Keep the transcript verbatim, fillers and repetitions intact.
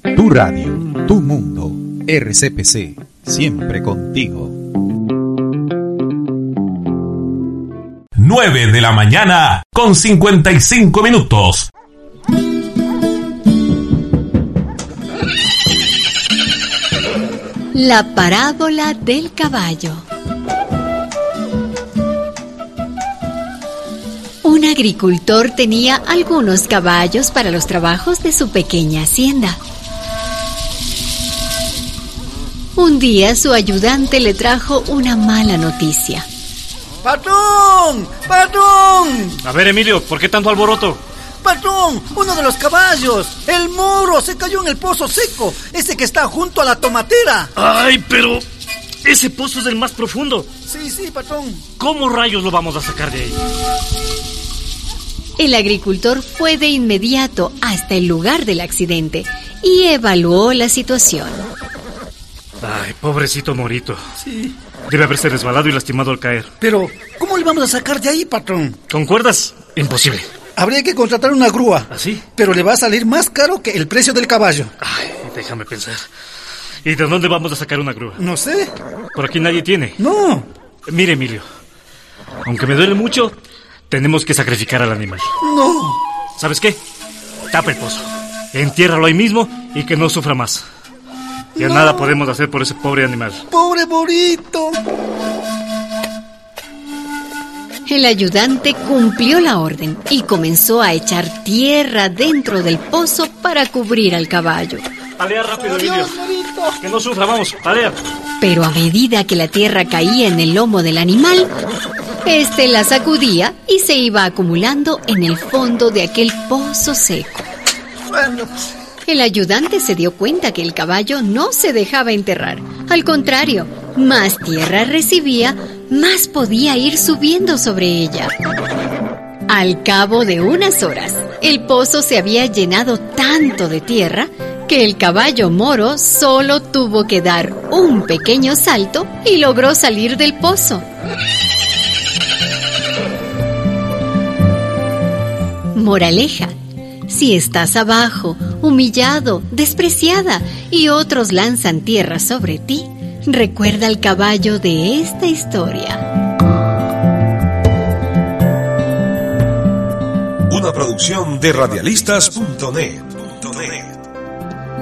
Tu radio, tu mundo. R C P C, siempre contigo. nueve de la mañana con cincuenta y cinco minutos. La parábola del caballo. Un agricultor tenía algunos caballos para los trabajos de su pequeña hacienda. Un día su ayudante le trajo una mala noticia. ¡Patrón! ¡Patrón! A ver, Emilio, ¿por qué tanto alboroto? ¡Patrón! ¡Uno de los caballos! ¡El moro! ¡Se cayó en el pozo seco! ¡Ese que está junto a la tomatera! ¡Ay, pero! ¡Ese pozo es el más profundo! Sí, sí, patrón. ¿Cómo rayos lo vamos a sacar de ahí? El agricultor fue de inmediato hasta el lugar del accidente y evaluó la situación. Ay, pobrecito morito. Sí. Debe haberse resbalado y lastimado al caer. Pero, ¿cómo le vamos a sacar de ahí, patrón? ¿Con cuerdas? Imposible. Habría que contratar una grúa. ¿Así? Pero le va a salir más caro que el precio del caballo. Ay, déjame pensar. ¿Y de dónde vamos a sacar una grúa? No sé. Por aquí nadie tiene. No. Mire, Emilio. Aunque me duele mucho, tenemos que sacrificar al animal. No. ¿Sabes qué? Tapa el pozo. Entiérralo ahí mismo y que no sufra más. Ya no. Nada podemos hacer por ese pobre animal. ¡Pobre morito! El ayudante cumplió la orden y comenzó a echar tierra dentro del pozo para cubrir al caballo. Palea rápido, Emilio. Adiós, morito. Que no sufra, vamos, palea. Pero a medida que la tierra caía en el lomo del animal, este la sacudía y se iba acumulando en el fondo de aquel pozo seco. Bueno, pues... El ayudante se dio cuenta que el caballo no se dejaba enterrar. Al contrario, más tierra recibía, más podía ir subiendo sobre ella. Al cabo de unas horas, el pozo se había llenado tanto de tierra que el caballo moro solo tuvo que dar un pequeño salto y logró salir del pozo. Moraleja: si estás abajo, humillado, despreciada y otros lanzan tierra sobre ti, recuerda al caballo de esta historia. Una producción de radialistas punto net.